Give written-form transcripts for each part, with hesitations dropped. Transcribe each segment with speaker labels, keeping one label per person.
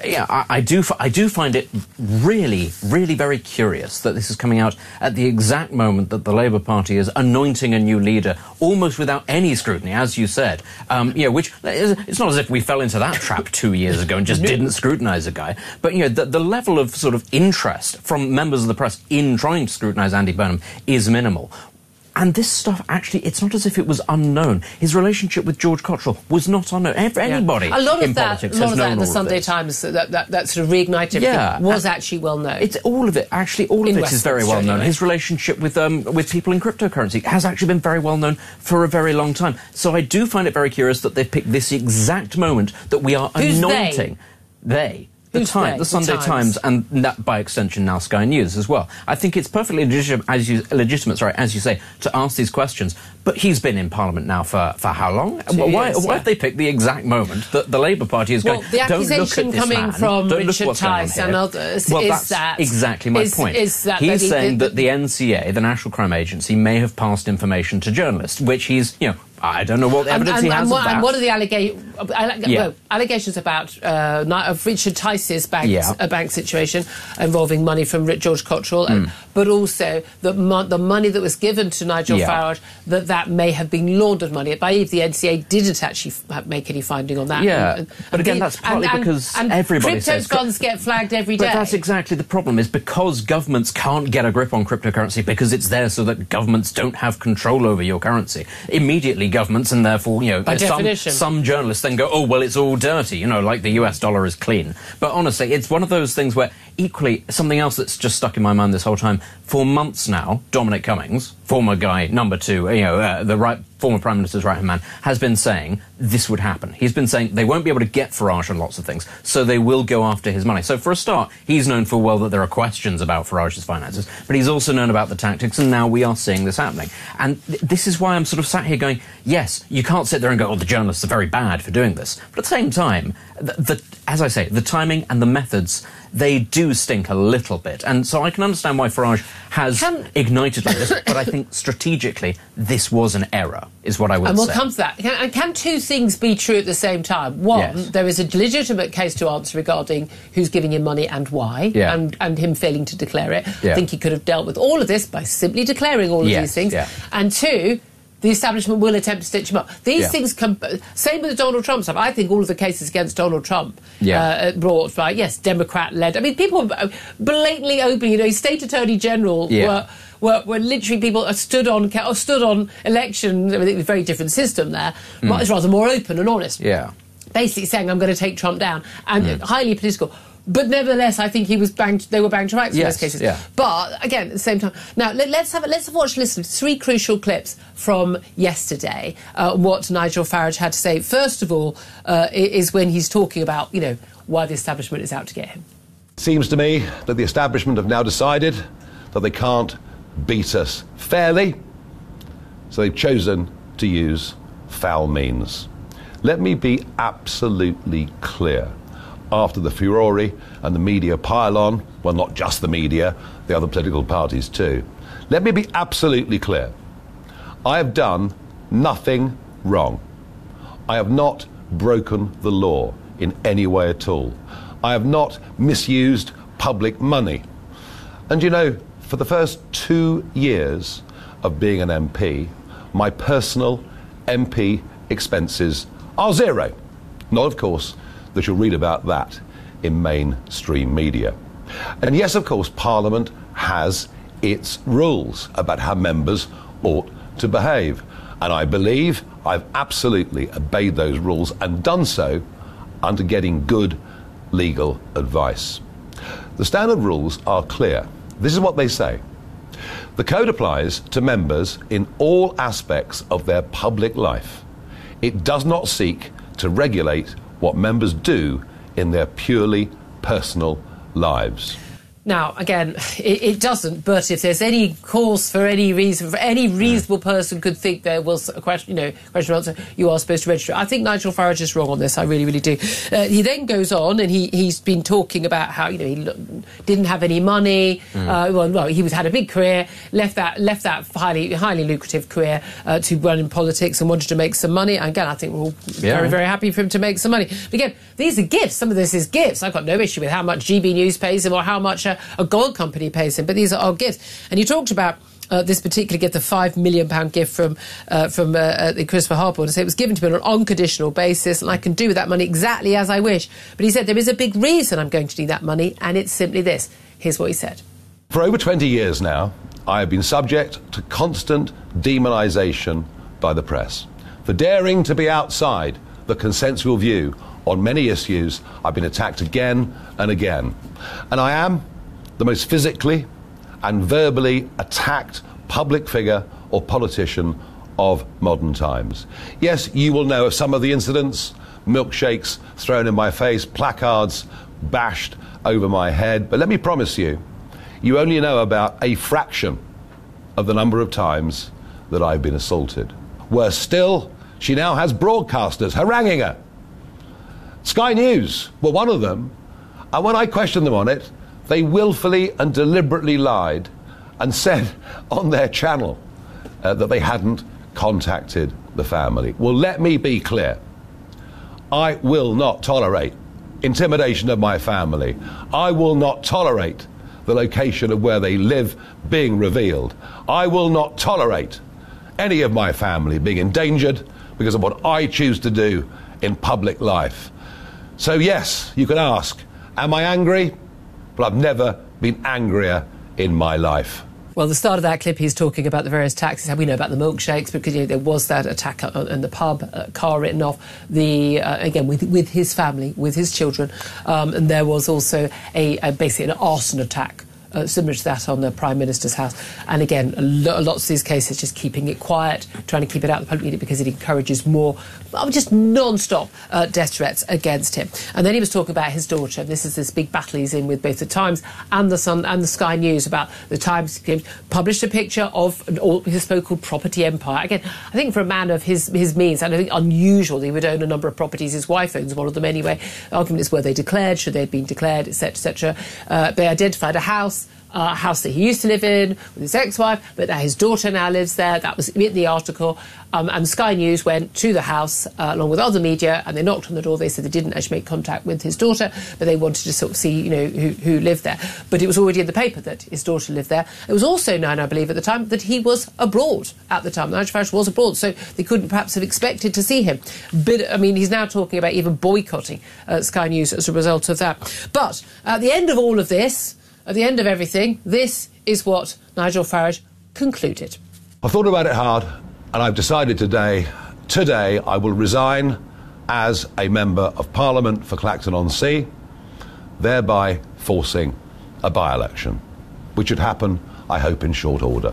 Speaker 1: I do find it really, really very curious that this is coming out at the exact moment that the Labour Party is anointing a new leader, almost without any scrutiny, as you said. Which it's not as if we fell into that trap 2 years ago and just didn't scrutinise a guy. But the level of sort of interest from members of the press in trying to scrutinise Andy Burnham is minimal. And this stuff, actually, it's not as if it was unknown. His relationship with George Cottrell was not unknown. Anybody in politics has known all of that
Speaker 2: in the Sunday Times, that sort of reignited everything, was actually well known.
Speaker 1: It's all of it. Actually, all of it is very well known. His relationship with people in cryptocurrency has actually been very well known for a very long time. So I do find it very curious that they've picked this exact moment that we are anointing. The Sunday Times, and that, by extension, now Sky News as well. I think it's perfectly legitimate, as you say, to ask these questions. But he's been in Parliament now for how long? Why have they picked the exact moment that the Labour Party is going?
Speaker 2: The accusation coming from Richard Tice and others
Speaker 1: that's exactly my point. He's saying that the NCA, the National Crime Agency, may have passed information to journalists, which he's, I don't know what evidence he has of that.
Speaker 2: And what are the allegations about of Richard Tice's bank situation involving money from George Cottrell, but also the money that was given to Nigel Farage, that may have been laundered money. I believe the NCA didn't actually make any finding on that.
Speaker 1: But again, that's partly because everybody says...
Speaker 2: Crypto-cons get flagged every day.
Speaker 1: But that's exactly the problem, is because governments can't get a grip on cryptocurrency because it's there so that governments don't have control over your currency. Immediately, governments, and therefore, some journalists then go, oh, well, it's all dirty, like the US dollar is clean. But honestly, it's one of those things where, equally, something else that's just stuck in my mind this whole time, for months now, Dominic Cummings, former guy, number two, former Prime Minister's right-hand man, has been saying this would happen. He's been saying they won't be able to get Farage on lots of things, so they will go after his money. So for a start, he's known full well that there are questions about Farage's finances, but he's also known about the tactics, and now we are seeing this happening. And this is why I'm sort of sat here going, yes, you can't sit there and go, oh, the journalists are very bad for doing this. But at the same time, as I say, the timing and the methods, they do stink a little bit. And so I can understand why Farage has ignited like this, but I think strategically this was an error, is what I would say.
Speaker 2: And we'll come to that. Can two things be true at the same time? One, there is a legitimate case to answer regarding who's giving him money and why, and him failing to declare it. I think he could have dealt with all of this by simply declaring all of these things. And two, the establishment will attempt to stitch him up. These things come... Same with the Donald Trump stuff. I think all of the cases against Donald Trump brought by, Democrat-led... I mean, people blatantly open, State Attorney General were literally people stood on election. I mean, it was a very different system there. It's rather more open and honest. Basically saying, I'm going to take Trump down. And highly political. But nevertheless, I think they were banged to rights in those cases. But again, at the same time, now let's listen to three crucial clips from yesterday. What Nigel Farage had to say. First of all, is when he's talking about why the establishment is out to get him.
Speaker 3: It seems to me that the establishment have now decided that they can't beat us fairly, so they've chosen to use foul means. Let me be absolutely clear. After the furore and the media pile-on, well, not just the media, the other political parties too. Let me be absolutely clear. I have done nothing wrong. I have not broken the law in any way at all. I have not misused public money. And for the first 2 years of being an MP, my personal MP expenses are zero. Not, of course, that you'll read about that in mainstream media. And yes, of course, Parliament has its rules about how members ought to behave. And I believe I've absolutely obeyed those rules and done so under getting good legal advice. The standard rules are clear. This is what they say. The code applies to members in all aspects of their public life. It does not seek to regulate what members do in their purely personal lives.
Speaker 2: Now, again, it doesn't, but if there's any cause for any reason, for any reasonable person could think there was a question and answer, you are supposed to register. I think Nigel Farage is wrong on this, I really, really do. He then goes on and he's been talking about how, he didn't have any money, he had a big career, left that highly, highly lucrative career to run in politics and wanted to make some money. And again, I think we're all very, very happy for him to make some money. But again, these are gifts. Some of this is gifts. I've got no issue with how much GB News pays him or how much a gold company pays him, but these are gifts. And you talked about this particular gift, the £5 million gift from Christopher Harper, and say it was given to me on an unconditional basis, and I can do with that money exactly as I wish. But he said there is a big reason I'm going to need that money, and it's simply this. Here's what he said.
Speaker 3: For over 20 years now, I have been subject to constant demonisation by the press. For daring to be outside the consensual view on many issues, I've been attacked again and again. And I am the most physically and verbally attacked public figure or politician of modern times. Yes, you will know of some of the incidents, milkshakes thrown in my face, placards bashed over my head, but let me promise you, you only know about a fraction of the number of times that I've been assaulted. Worse still, she now has broadcasters haranguing her. Sky News were one of them, and when I questioned them on it, they willfully and deliberately lied and said on their channel that they hadn't contacted the family. Well, let me be clear. I will not tolerate intimidation of my family. I will not tolerate the location of where they live being revealed. I will not tolerate any of my family being endangered because of what I choose to do in public life. So yes, you can ask, am I angry? But I've never been angrier in my life.
Speaker 2: Well, the start of that clip, he's talking about the various taxes, how we know about the milkshakes, because there was that attack in the pub, car written off, again, with his family, with his children, and there was also basically an arson attack similar to that on the Prime Minister's house. And again, lots of these cases just keeping it quiet, trying to keep it out of the public media because it encourages more just non-stop death threats against him. And then he was talking about his daughter. This is this big battle he's in with both the Times and the Sun and the Sky News about the Times published a picture of his so-called property empire. Again, I think for a man of his means, and I think unusual that he would own a number of properties. His wife owns one of them anyway. The argument is, were they declared? Should they have been declared? Etc. They identified a house that he used to live in with his ex-wife, but that his daughter now lives there. That was in the article. And Sky News went to the house along with other media, and they knocked on the door. They said they didn't actually make contact with his daughter, but they wanted to sort of see, who lived there. But it was already in the paper that his daughter lived there. It was also known, I believe, at the time that he was abroad at the time. Nigel Farage was abroad, so they couldn't perhaps have expected to see him. But, I mean, he's now talking about even boycotting Sky News as a result of that. But at the end of all of this, at the end of everything, this is what Nigel Farage concluded.
Speaker 3: I've thought about it hard, and I've decided today I will resign as a Member of Parliament for Clacton-on-Sea, thereby forcing a by-election, which should happen, I hope, in short order.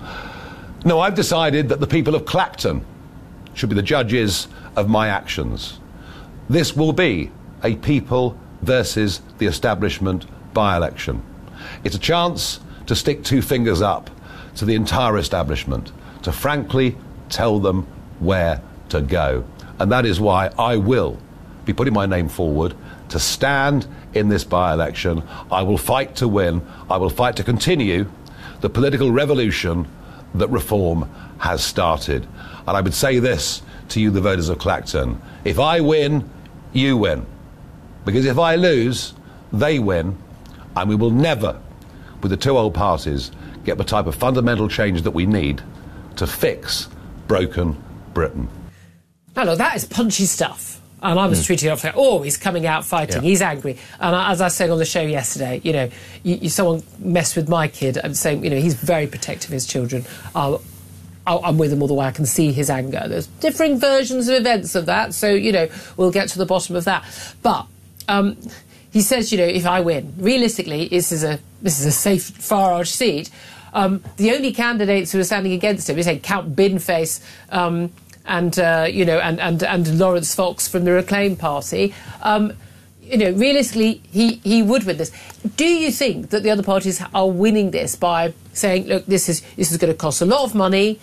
Speaker 3: No, I've decided that the people of Clacton should be the judges of my actions. This will be a people versus the establishment by-election. It's a chance to stick two fingers up to the entire establishment, to frankly tell them where to go. And that is why I will be putting my name forward to stand in this by-election. I will fight to win. I will fight to continue the political revolution that reform has started. And I would say this to you, the voters of Clacton. If I win, you win. Because if I lose, they win. And we will never, with the two old parties, get the type of fundamental change that we need to fix broken Britain.
Speaker 2: Now, look, that is punchy stuff. And I was treating it off like, oh, he's coming out fighting, he's angry. And as I said on the show yesterday, someone messed with my kid and saying, he's very protective of his children. I'm with him all the way. I can see his anger. There's differing versions of events of that, so, we'll get to the bottom of that. But he says, if I win, realistically, this is a safe Farage seat. The only candidates who are standing against him is Count Binface and Lawrence Fox from the Reclaim Party. realistically, he would win this. Do you think that the other parties are winning this by saying, look, this is going to cost a lot of money,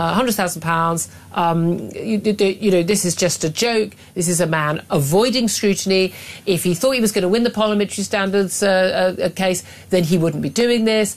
Speaker 2: £100,000, this is just a joke, this is a man avoiding scrutiny. If he thought he was going to win the parliamentary standards case, then he wouldn't be doing this.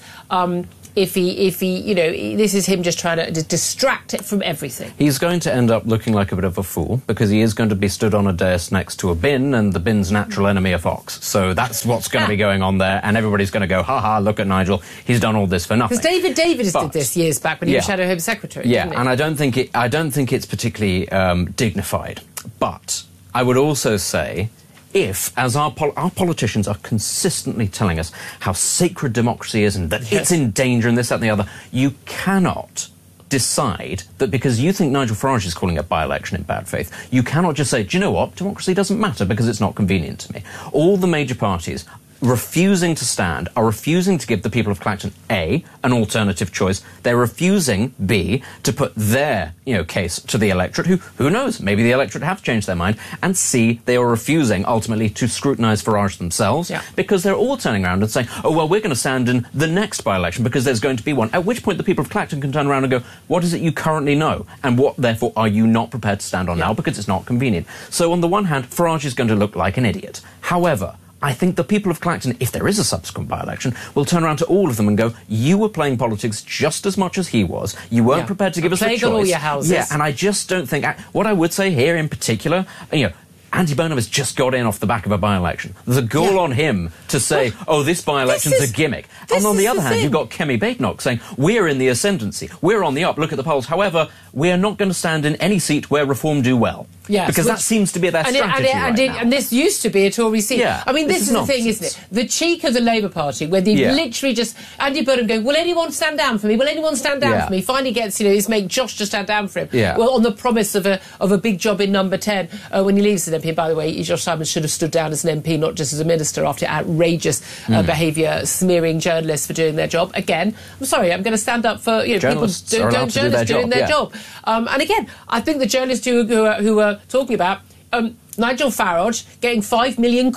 Speaker 2: If he, this is him just trying to distract it from everything.
Speaker 1: He's going to end up looking like a bit of a fool because he is going to be stood on a dais next to a bin, and the bin's natural enemy a fox. So that's what's going to be going on there, and everybody's going to go, ha, look at Nigel, he's done all this for nothing.
Speaker 2: Because David Davis did this years back when he was Shadow Home Secretary.
Speaker 1: Yeah, and I don't think it's particularly dignified. But I would also say, if, as our politicians are consistently telling us how sacred democracy is and that it's in danger and this, that and the other, you cannot decide that because you think Nigel Farage is calling a by-election in bad faith, you cannot just say, do you know what, democracy doesn't matter because it's not convenient to me. All the major parties refusing to stand are refusing to give the people of Clacton, A, an alternative choice. They're refusing, B, to put their, case to the electorate, who knows, maybe the electorate have changed their mind, and C, they are refusing, ultimately, to scrutinise Farage themselves, because they're all turning around and saying, oh, well, we're going to stand in the next by-election because there's going to be one, at which point the people of Clacton can turn around and go, what is it you currently know, and what, therefore, are you not prepared to stand on now because it's not convenient? So, on the one hand, Farage is going to look like an idiot. However, I think the people of Clacton, if there is a subsequent by-election, will turn around to all of them and go, you were playing politics just as much as he was. You weren't prepared to give us a choice.
Speaker 2: All your houses.
Speaker 1: Yeah, and I just don't think... What I would say here in particular, Andy Burnham has just got in off the back of a by-election. There's a gall on him to say, this by-election's a gimmick. And on the other hand, you've got Kemi Badenoch saying, we're in the ascendancy, we're on the up, look at the polls. However, we are not going to stand in any seat where Reform do well. Yes, because that seems to be their strategy right now.
Speaker 2: And this used to be a Tory seat. Yeah, I mean, this is the thing, isn't it? The cheek of the Labour Party, where they literally just... Andy Burnham going, will anyone stand down for me? Will anyone stand down for me? Finally gets, his mate Josh to stand down for him. Yeah. Well, on the promise of a big job in Number 10 when he leaves as an MP. By the way, Josh Simons should have stood down as an MP, not just as a minister, after outrageous behaviour, smearing journalists for doing their job. Again, I'm sorry, I'm going to stand up for people doing their job. And again, I think the journalists who are talking about Nigel Farage getting £5 million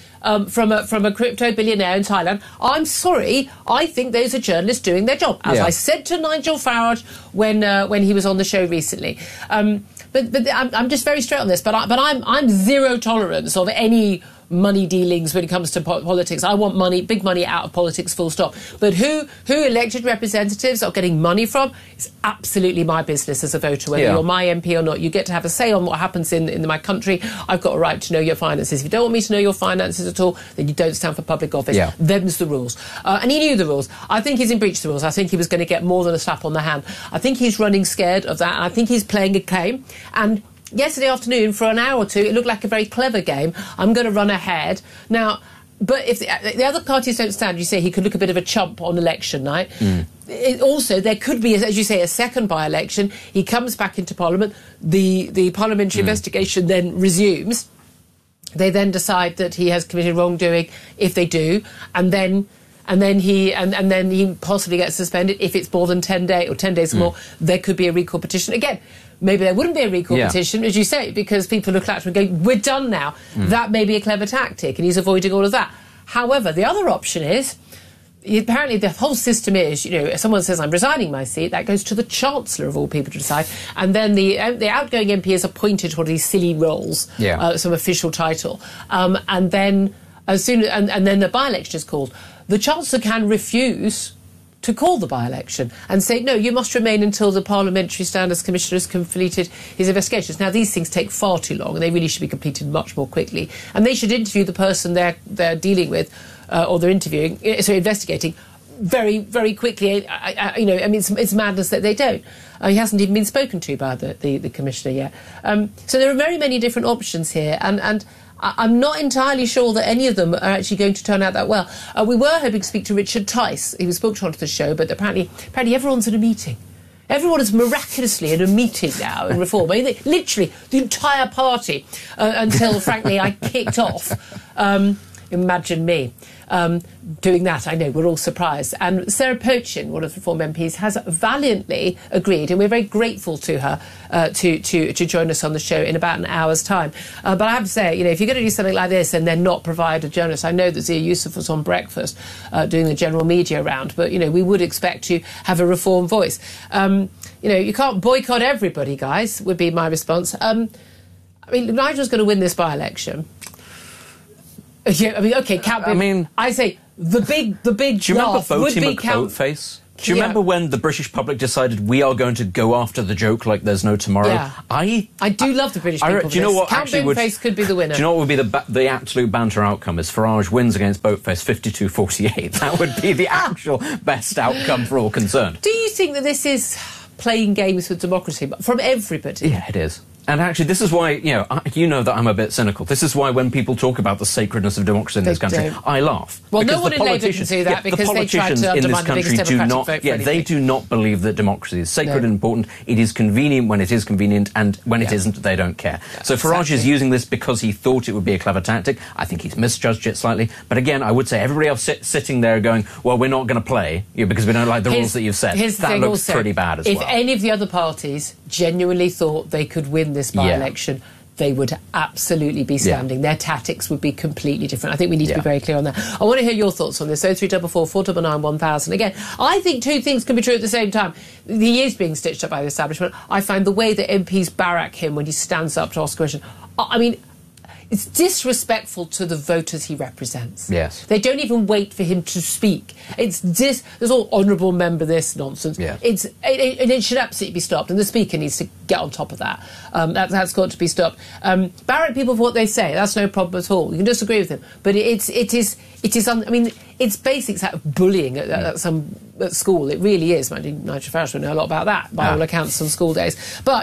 Speaker 2: from a crypto billionaire in Thailand. I'm sorry, I think those are journalists doing their job. As I said to Nigel Farage when he was on the show recently. But I'm just very straight on this. But I'm zero tolerance of any money dealings when it comes to politics. I want money, big money out of politics, full stop. But who elected representatives are getting money from is absolutely my business as a voter, whether you're my MP or not. You get to have a say on what happens in my country. I've got a right to know your finances. If you don't want me to know your finances at all, then you don't stand for public office. Them's the rules. And he knew the rules. I think he's in breach of the rules. I think he was going to get more than a slap on the hand. I think he's running scared of that, and I think he's playing a game. And yesterday afternoon, for an hour or two, it looked like a very clever game. I'm going to run ahead. Now, but if the other parties don't stand, you say he could look a bit of a chump on election night. Also, there could be, as you say, a second by-election. He comes back into Parliament. The parliamentary investigation then resumes. They then decide that he has committed wrongdoing, if they do, and then he possibly gets suspended. If it's more than 10 days or 10 days or more, there could be a recall petition. Again, maybe there wouldn't be a recall petition, as you say, because people look at him and go, we're done now. That may be a clever tactic, and he's avoiding all of that. However, the other option is, apparently the whole system is, if someone says, I'm resigning my seat, that goes to the Chancellor of all people to decide, and then the outgoing MP is appointed to one of these silly roles, some official title, and then then the by-election is called. The Chancellor can refuse to call the by-election and say, no, you must remain until the Parliamentary Standards Commissioner has completed his investigations. Now, these things take far too long, and they really should be completed much more quickly. And they should interview the person they're dealing with, or they're investigating, very, very quickly. It's madness that they don't. He hasn't even been spoken to by the Commissioner yet. So there are very many different options here, and I'm not entirely sure that any of them are actually going to turn out that well. We were hoping to speak to Richard Tice. He was booked onto the show, but apparently everyone's in a meeting. Everyone is miraculously in a meeting now in Reform. I mean, literally, the entire party, until, frankly, I kicked off, Imagine me doing that. I know, we're all surprised. And Sarah Pochin, one of the Reform MPs, has valiantly agreed, and we're very grateful to her to join us on the show in about an hour's time. But I have to say, if you're going to do something like this and then not provide a journalist, I know that Zia Yusuf was on Breakfast doing the general media round, but, we would expect to have a Reform voice. You can't boycott everybody, guys, would be my response. Nigel's going to win this by-election. Yeah, I say the big
Speaker 1: do you remember
Speaker 2: Boaty
Speaker 1: McBoatface? Do you remember when the British public decided we are going to go after the joke like there's no tomorrow?
Speaker 2: Yeah. I do love the British people.
Speaker 1: Do you know what
Speaker 2: Count Boatface could be the winner.
Speaker 1: Do you know what would be the absolute banter outcome? Is Farage wins against Boatface 52-48. That would be the actual best outcome for all concerned.
Speaker 2: Do you think that this is playing games with democracy from everybody?
Speaker 1: Yeah, it is. And actually, this is why, you know that I'm a bit cynical. This is why when people talk about the sacredness of democracy in this country, I laugh.
Speaker 2: Well, no one in Labour can do that because they try to undermine the biggest democratic vote for anything.
Speaker 1: They do not believe that democracy is sacred and important. It is convenient when it is convenient, and when it isn't, they don't care. So Farage is using this because he thought it would be a clever tactic. I think he's misjudged it slightly. But again, I would say everybody else sitting there going, well, we're not going to play because we don't like the rules that you've set. That looks pretty bad as well.
Speaker 2: If any of the other parties genuinely thought they could win this by-election, they would absolutely be standing. Their tactics would be completely different. I think we need to be very clear on that. I want to hear your thoughts on this. 0344 499 1000. Again, I think two things can be true at the same time. He is being stitched up by the establishment. I find the way that MPs barrack him when he stands up to ask a question, it's disrespectful to the voters he represents.
Speaker 1: Yes.
Speaker 2: They don't even wait for him to speak. There's all honourable member this nonsense.
Speaker 1: Yeah.
Speaker 2: It should absolutely be stopped, and the Speaker needs to get on top of that. That's got to be stopped. Barrack people for what they say. That's no problem at all. You can disagree with him, but it's basics out of bullying at school. It really is. Nigel Farage would know a lot about that by all accounts on school days. But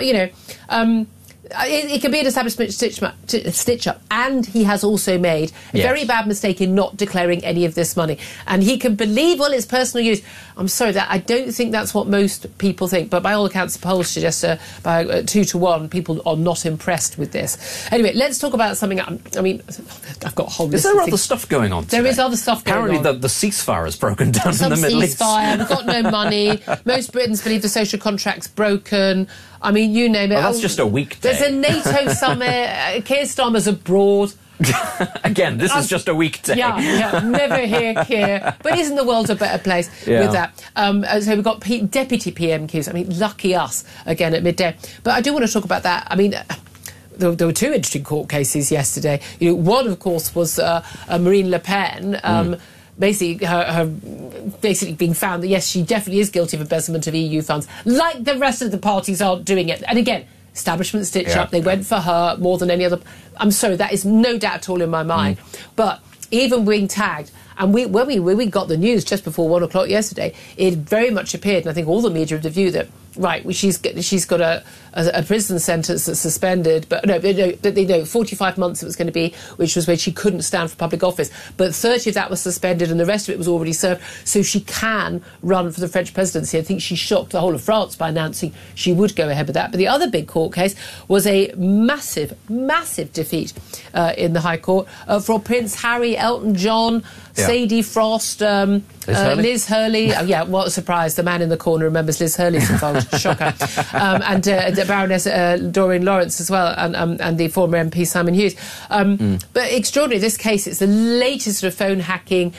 Speaker 2: it can be an establishment stitch-up, and he has also made a very bad mistake in not declaring any of this money. And he can believe, it's personal use. I'm sorry, that I don't think that's what most people think, but by all accounts, the polls suggest by 2-1, people are not impressed with this. Anyway, let's talk about something. I've got a whole list
Speaker 1: of things. Is there other stuff going on today?
Speaker 2: There is other stuff going on.
Speaker 1: Apparently the ceasefire has broken down in the Middle East.
Speaker 2: Ceasefire, we've got no money. Most Britons believe the social contract's broken. You name it.
Speaker 1: Well, that's just a weekday.
Speaker 2: There's a NATO summit. Keir Starmer's abroad.
Speaker 1: Again, this is just a weekday.
Speaker 2: Yeah, never hear Keir. But isn't the world a better place with that? So we've got deputy PMQs. Lucky us, again, at midday. But I do want to talk about that. There were two interesting court cases yesterday. One, of course, was Marine Le Pen. Basically, her being found that, yes, she definitely is guilty of embezzlement of EU funds, like the rest of the parties aren't doing it. And again, establishment stitch-up, they went for her more than any other. I'm sorry, that is no doubt at all in my mind. But even being tagged, and when we got the news just before 1 o'clock yesterday, it very much appeared, and I think all the media of the view that, she's got a prison sentence that's suspended, but no, 45 months it was going to be, which was when she couldn't stand for public office. But 30 of that was suspended, and the rest of it was already served, so she can run for the French presidency. I think she shocked the whole of France by announcing she would go ahead with that. But the other big court case was a massive, massive defeat in the High Court for Prince Harry, Elton John, Sadie Frost, Liz Hurley. What a surprise. The man in the corner remembers Liz Hurley's involved. Shocker. And Baroness Doreen Lawrence as well, and the former MP Simon Hughes. But extraordinary, this case, it's the latest sort of phone hacking,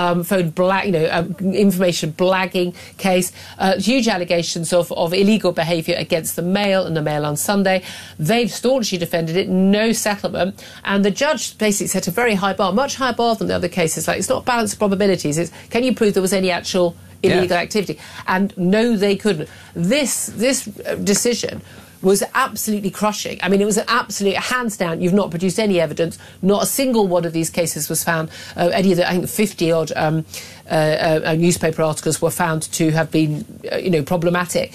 Speaker 2: information blagging case. Huge allegations of illegal behaviour against the Mail and the Mail on Sunday. They've staunchly defended it, no settlement. And the judge basically set a very high bar, much higher bar than the other cases. It's not balance of probabilities, it's can you prove there was any actual illegal activity? And no, they couldn't. This decision was absolutely crushing. It was an absolute hands down. You've not produced any evidence. Not a single one of these cases was found. Any of the, I think, 50-odd newspaper articles were found to have been, problematic.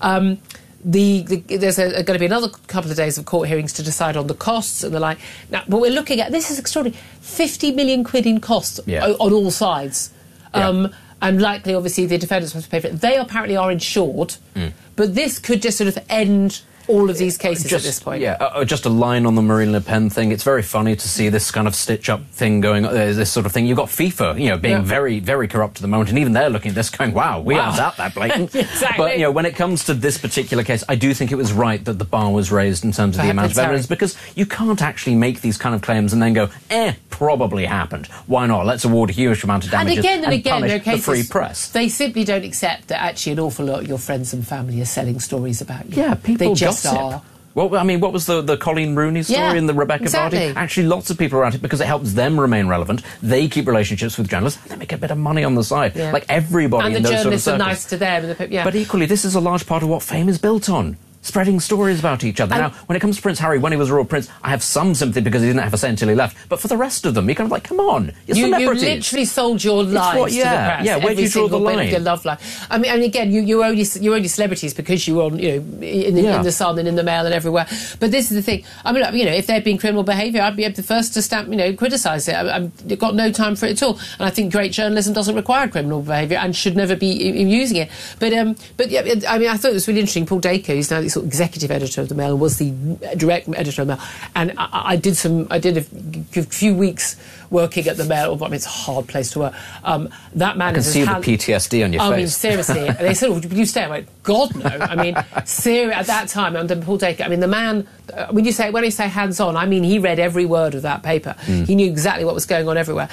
Speaker 2: There's going to be another couple of days of court hearings to decide on the costs and the like. Now, what we're looking at, this is extraordinary, 50 million quid in costs on all sides. And likely, obviously, the defendants have to pay for it. They apparently are insured, but this could just sort of end all of these cases at this point.
Speaker 1: Yeah, just a line on the Marine Le Pen thing. It's very funny to see this kind of stitch-up thing going, this sort of thing. You've got FIFA, being very, very corrupt at the moment, and even they're looking at this going, wow, we aren't that blatant.
Speaker 2: Exactly.
Speaker 1: But, when it comes to this particular case, I do think it was right that the bar was raised in terms of the amount of evidence, because you can't actually make these kind of claims and then go, probably happened. Why not? Let's award a huge amount of damages and again, punish the free press.
Speaker 2: They simply don't accept that actually an awful lot of your friends and family are selling stories about you.
Speaker 1: Yeah, people
Speaker 2: they just
Speaker 1: gossip.
Speaker 2: are.
Speaker 1: Well, I mean, what was the Colleen Rooney story in the Rebecca Vardy? Actually, lots of people are at it because it helps them remain relevant. They keep relationships with journalists and they make a bit of money on the side. Yeah. Like everybody in those sort of circles.
Speaker 2: And the journalists are nice to them.
Speaker 1: But equally, this is a large part of what fame is built on. Spreading stories about each other. Now, when it comes to Prince Harry, when he was a royal prince, I have some sympathy because he didn't have a say until he left. But for the rest of them, you're kind of like, come on, you're celebrities.
Speaker 2: You literally sold your lives to the press.
Speaker 1: Yeah, where do you draw the line?
Speaker 2: Your love life. I mean, and again, you're only celebrities because you were on, in the Sun and in the Mail and everywhere. But this is the thing. I mean, if there'd been criminal behaviour, I'd be able to first to stamp, criticise it. I've got no time for it at all. And I think great journalism doesn't require criminal behaviour and should never be using it. But yeah, I mean, I thought it was really interesting. Paul Dacre, who's now the sort of executive editor of the Mail, was the direct editor of the Mail, and I did a few weeks working at the Mail. I mean, it's a hard place to work. That man,
Speaker 1: I can see the PTSD on your face.
Speaker 2: I mean, seriously. They said, "Will you stay?" I went, "God, no." I mean, seriously, at that time under Paul Dacre, I mean, the man. When you say hands-on, I mean he read every word of that paper. He knew exactly what was going on everywhere.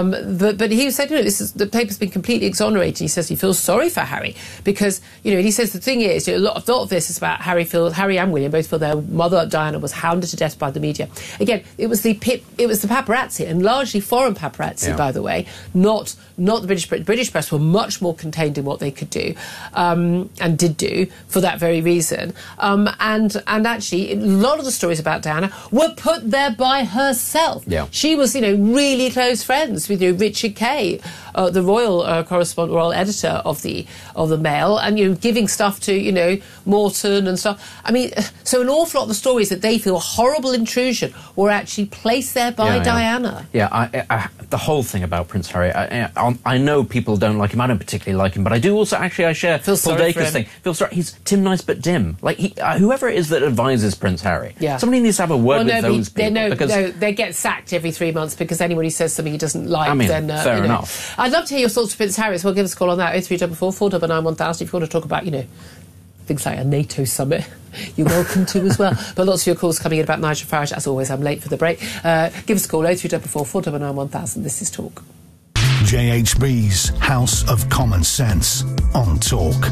Speaker 2: But he said, the paper's been completely exonerated. He says he feels sorry for Harry because he says the thing is, a lot of this is about Harry and William both feel their mother Diana was hounded to death by the media. Again, it was the paparazzi, and largely foreign paparazzi, by the way, not the British. British press were much more contained in what they could do, and did do for that very reason. And actually, a lot of the stories about Diana were put there by herself. Yeah. She was, really close friends with Richard Kay, the royal correspondent, royal editor of the Mail, and giving stuff to Morton and stuff. I mean, so an awful lot of the stories that they feel horrible intrusion were actually placed there by Diana.
Speaker 1: Yeah, the whole thing about Prince Harry, I know people don't like him. I don't particularly like him, but I do also I share Paul Dacre's thing. Feel sorry. He's Tim Nice but dim. Like whoever it is that advises Prince Harry, somebody needs to have a word with those people.
Speaker 2: Because they get sacked every 3 months because anybody says something he doesn't like.
Speaker 1: I mean,
Speaker 2: then
Speaker 1: fair enough.
Speaker 2: I'd love to hear your thoughts on Prince Harry. So give us a call on that 0344 499 1000 if you want to talk about things like a NATO summit. You're welcome to as well. But lots of your calls coming in about Nigel Farage. As always, I'm late for the break. Give us a call 0344 499 1000. This is Talk.
Speaker 4: JHB's House of Common Sense on Talk.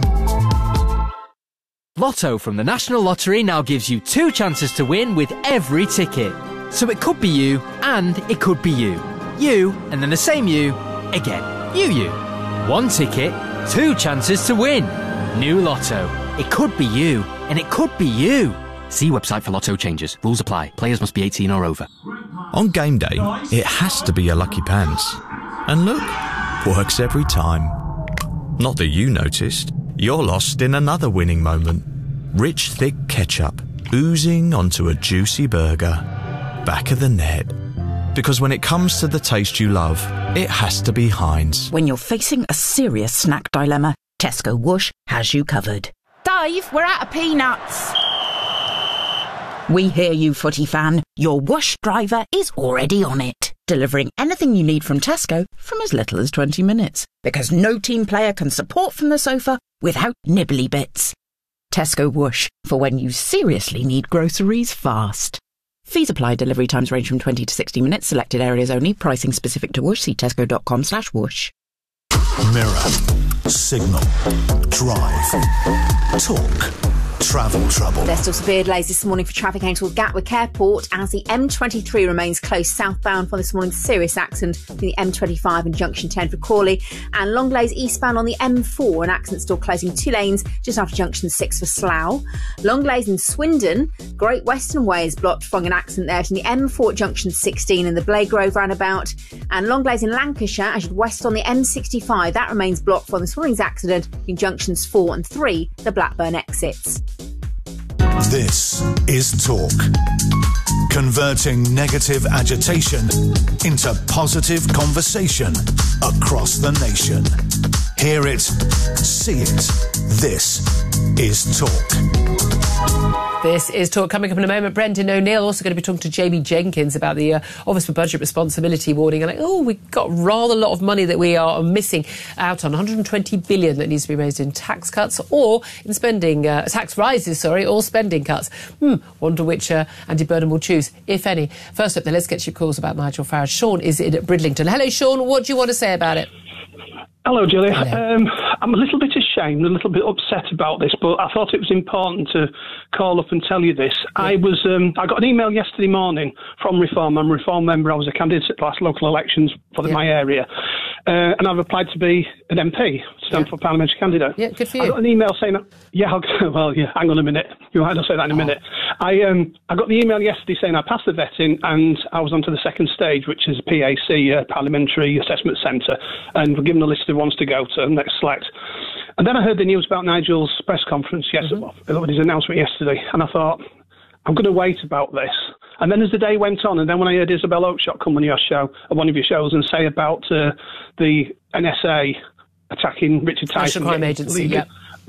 Speaker 5: Lotto from the National Lottery now gives you 2 chances to win with every ticket. So it could be you, and it could be you. You, and then the same you, again. You. 1 ticket, 2 chances to win. New Lotto. It could be you, and it could be you. See website for Lotto changes. Rules apply. Players must be 18 or over.
Speaker 6: On game day, it has to be your lucky pants. And look, works every time. Not that you noticed. You're lost in another winning moment. Rich, thick ketchup oozing onto a juicy burger. Back of the net. Because when it comes to the taste you love, it has to be Heinz.
Speaker 7: When you're facing a serious snack dilemma, Tesco Whoosh has you covered.
Speaker 8: Dave, we're out of peanuts.
Speaker 7: We hear you, footy fan. Your Whoosh driver is already on it, delivering anything you need from Tesco from as little as 20 minutes. Because no team player can support from the sofa without nibbly bits. Tesco Whoosh, for when you seriously need groceries fast. Fees apply. Delivery times range from 20 to 60 minutes. Selected areas only. Pricing specific to Whoosh. See tesco.com/whoosh.
Speaker 4: Mirror. Signal. Drive. Talk. Travel trouble.
Speaker 8: There's still severe delays this morning for traffic heading toward Gatwick Airport as the M23 remains closed southbound for this morning's serious accident between the M25 and Junction 10 for Crawley, and long delays eastbound on the M4, an accident still closing 2 lanes just after Junction 6 for Slough. Long delays in Swindon, Great Western Way is blocked following an accident there to the M4 at Junction 16 in the Blagrove roundabout, and long delays in Lancashire as you west on the M65, that remains blocked for this morning's accident in Junctions 4 and 3, the Blackburn exits.
Speaker 4: This is Talk. Converting negative agitation into positive conversation across the nation. Hear it, see it. This is Talk.
Speaker 2: This is Talk. Coming up in a moment, Brendan O'Neill also going to be talking to Jamie Jenkins about the Office for Budget Responsibility warning. And we've got rather a lot of money that we are missing out on. 120 billion that needs to be raised in tax cuts or in spending, tax rises, or spending cuts. Wonder which Andy Burnham will choose, if any. First up, then, let's get your calls about Nigel Farage. Sean is in Bridlington. Hello, Sean. What do you want to say about it?
Speaker 9: Hello, Julia.
Speaker 2: Hello.
Speaker 9: I'm a little bit ashamed, a little bit upset about this, but I thought it was important to call up and tell you this. Yeah. I got an email yesterday morning from Reform. I'm a Reform member. I was a candidate at the last local elections for my area. And I've applied to be an MP, stand for parliamentary candidate.
Speaker 2: Yeah, good for you.
Speaker 9: I got an email saying, hang on a minute. I'll say that in a minute. I got the email yesterday saying I passed the vetting and I was on to the second stage, which is PAC, Parliamentary Assessment Centre, and we're given a list of ones to go to, next select. And then I heard the news about Nigel's press conference yesterday, his announcement yesterday, and I thought, I'm going to wait about this. And then as the day went on, and then when I heard Isabel Oakeshott come on your show, one of your shows, and say about the NSA attacking Richard Tyson.
Speaker 2: National Crime Agency,
Speaker 9: and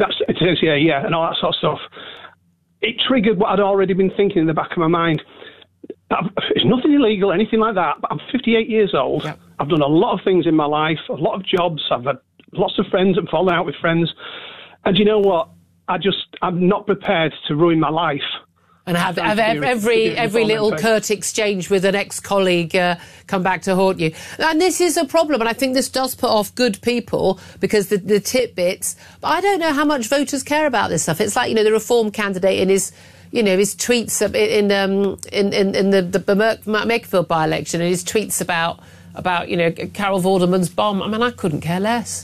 Speaker 9: all that sort of stuff, it triggered what I'd already been thinking in the back of my mind. It's nothing illegal, anything like that, but I'm 58 years old. Yep. I've done a lot of things in my life, a lot of jobs. I've had lots of friends and fallen out with friends. And you know what? I'm not prepared to ruin my life.
Speaker 2: And have every little curt exchange with an ex-colleague come back to haunt you. And this is a problem, and I think this does put off good people because the tidbits. But I don't know how much voters care about this stuff. It's like, the Reform candidate in his tweets in the Makerfield by-election and his tweets about Carol Vorderman's bomb. I mean, I couldn't care less.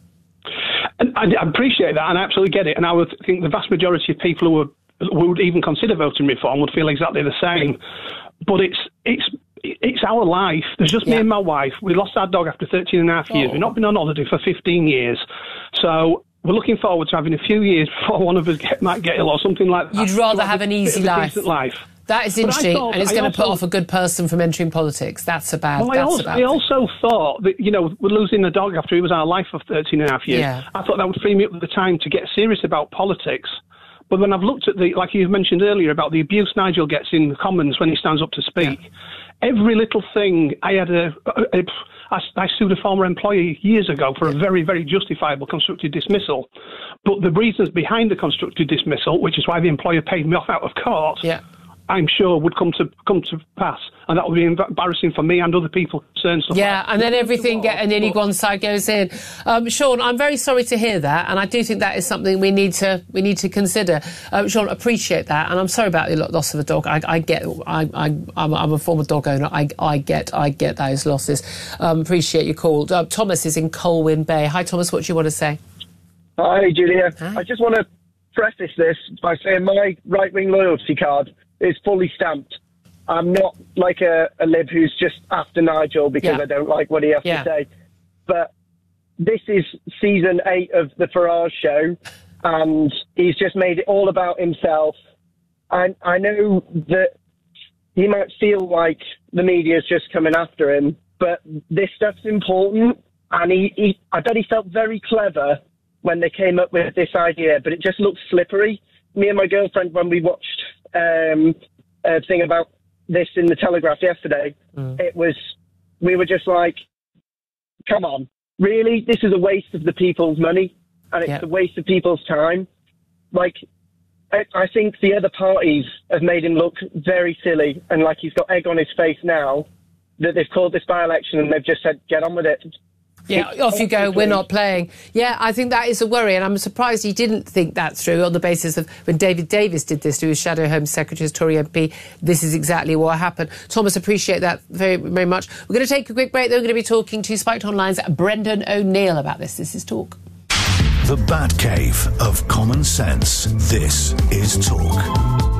Speaker 9: And I appreciate that, and I absolutely get it. And I would think the vast majority of people who would even consider voting Reform would feel exactly the same. But it's our life. There's just me and my wife. We lost our dog after 13 and a half years. We've not been on holiday for 15 years. So we're looking forward to having a few years before one of us might get ill or something like that.
Speaker 2: You'd rather have an easy life. That is interesting, and it's going to put off a good person from entering politics. That's a bad thing.
Speaker 9: I also thought that, we're losing a dog after he was our life for 13 and a half years. Yeah. I thought that would free me up at the time to get serious about politics. But when I've looked at like you mentioned earlier, about the abuse Nigel gets in the Commons when he stands up to speak, every little thing, I sued a former employee years ago for a very, very justifiable constructive dismissal. But the reasons behind the constructive dismissal, which is why the employer paid me off out of court, I'm sure would come to pass, and that would be embarrassing for me and other people concerned.
Speaker 2: And then and then one side goes in. Sean, I'm very sorry to hear that, and I do think that is something we need to consider. Sean, appreciate that, and I'm sorry about the loss of a dog. I'm a former dog owner. I get those losses. Appreciate your call. Thomas is in Colwyn Bay. Hi, Thomas. What do you want to say?
Speaker 10: Hi, Julia.
Speaker 2: Hi.
Speaker 10: I just want to preface this by saying my right-wing loyalty card is fully stamped. I'm not like a lib who's just after Nigel because I don't like what he has to say. But this is season 8 of the Farage show, and he's just made it all about himself. And I know that he might feel like the media's just coming after him, but this stuff's important. And I bet he felt very clever when they came up with this idea, but it just looked slippery. Me and my girlfriend, when we watched a thing about this in the Telegraph yesterday, we were just like, come on, really? This is a waste of the people's money, and it's a waste of people's time. Like, I think the other parties have made him look very silly, and like he's got egg on his face now that they've called this by-election and they've just said, get on with it.
Speaker 2: Yeah, off you go, we're not playing. Yeah, I think that is a worry, and I'm surprised he didn't think that through on the basis of when David Davis did this to his Shadow Home Secretary as Tory MP, this is exactly what happened. Thomas, appreciate that very, very much. We're going to take a quick break, then we're going to be talking to Spiked Online's Brendan O'Neill about this. This is Talk.
Speaker 4: The Batcave of Common Sense. This is Talk.